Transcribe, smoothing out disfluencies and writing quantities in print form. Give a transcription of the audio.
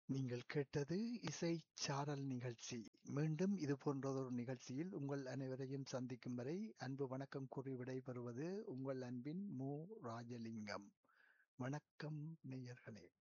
நீங்கள் கேட்டது இசைச் சாரல் நிகழ்ச்சி. மீண்டும் இது போன்றதொரு நிகழ்ச்சியில் உங்கள் அனைவரையும் சந்திக்கும் வரை அன்பு வணக்கம் கூறி விடைபெறுவது உங்கள் அன்பின் மு. ராஜலிங்கம். வணக்கம் நேயர்களே.